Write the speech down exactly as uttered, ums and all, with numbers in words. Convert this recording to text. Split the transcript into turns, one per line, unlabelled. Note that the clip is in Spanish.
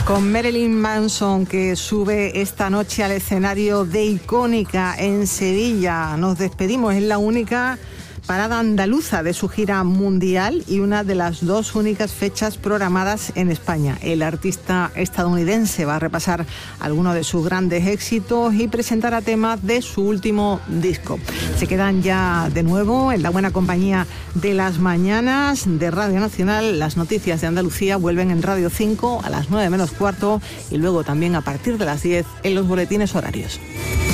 Con Marilyn Manson, que sube esta noche al escenario de Icónica en Sevilla. Nos despedimos, es la única parada andaluza de su gira mundial y una de las dos únicas fechas programadas en España. El artista estadounidense va a repasar algunos de sus grandes éxitos y presentará temas de su último disco. Se quedan ya de nuevo en la buena compañía de las mañanas de Radio Nacional. Las noticias de Andalucía vuelven en Radio cinco a las nueve menos cuarto y luego también a partir de las diez en los boletines horarios.